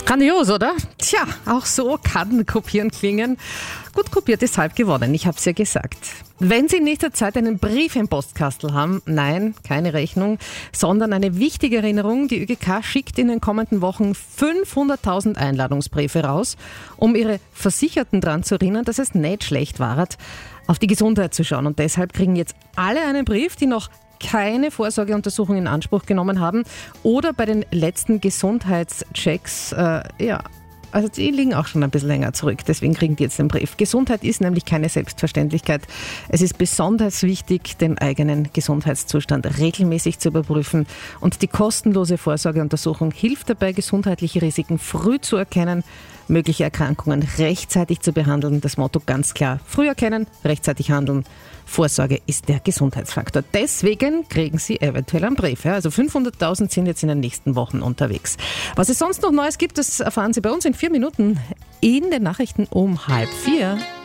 Grandios, oder? Tja, auch so kann Kopieren klingen. Gut kopiert ist halb gewonnen, ich habe es ja gesagt. Wenn Sie in nächster Zeit einen Brief im Postkastel haben, nein, keine Rechnung, sondern eine wichtige Erinnerung, die ÖGK schickt in den kommenden Wochen 500.000 Einladungsbriefe raus, um Ihre Versicherten daran zu erinnern, dass es nicht schlecht war, auf die Gesundheit zu schauen. Und deshalb kriegen jetzt alle einen Brief, die noch keine Vorsorgeuntersuchung in Anspruch genommen haben oder bei den letzten Gesundheitschecks, also die liegen auch schon ein bisschen länger zurück, deswegen kriegen die jetzt den Brief. Gesundheit ist nämlich keine Selbstverständlichkeit. Es ist besonders wichtig, den eigenen Gesundheitszustand regelmäßig zu überprüfen und die kostenlose Vorsorgeuntersuchung hilft dabei, gesundheitliche Risiken früh zu erkennen, mögliche Erkrankungen rechtzeitig zu behandeln. Das Motto ganz klar: früh erkennen, rechtzeitig handeln. Vorsorge ist der Gesundheitsfaktor. Deswegen kriegen Sie eventuell einen Brief. Also 500.000 sind jetzt in den nächsten Wochen unterwegs. Was es sonst noch Neues gibt, das erfahren Sie bei uns in 4 Minuten in den Nachrichten um 3:30.